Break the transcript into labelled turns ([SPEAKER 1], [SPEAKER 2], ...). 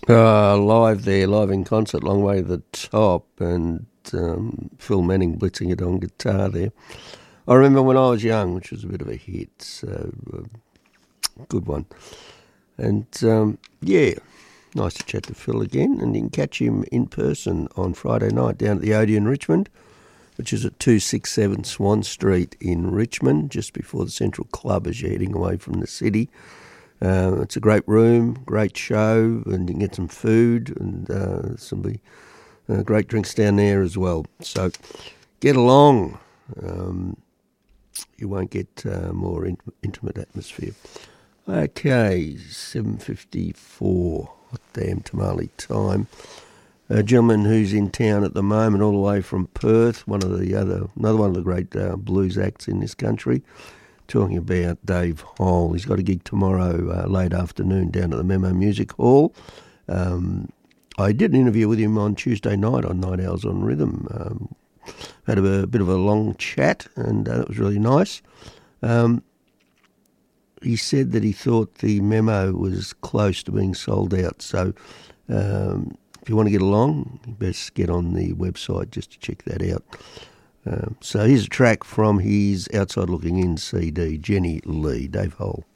[SPEAKER 1] Live in concert, Long Way to the Top, and Phil Manning blitzing it on guitar there. I remember when I was young, which was a bit of a hit, so good one. And nice to chat to Phil again, and you can catch him in person on Friday night down at the Odeon Richmond, which is at 267 Swan Street in Richmond, just before the Central Club as you're heading away from the city. It's a great room, great show, and you can get some food, and some great drinks down there as well. So get along. You won't get more intimate atmosphere. Okay, 7:54, hot damn tamale time. A gentleman who's in town at the moment, all the way from Perth, another one of the great blues acts in this country, talking about Dave Hole. He's got a gig tomorrow late afternoon down at the Memo Music Hall. I did an interview with him on Tuesday night on Night Owls on Rhythm. Had a bit of a long chat, and it was really nice. He said that he thought the Memo was close to being sold out, so if you want to get along, you best get on the website just to check that out. So here's a track from his Outside Looking In CD, Jenny Lee, Dave Hole.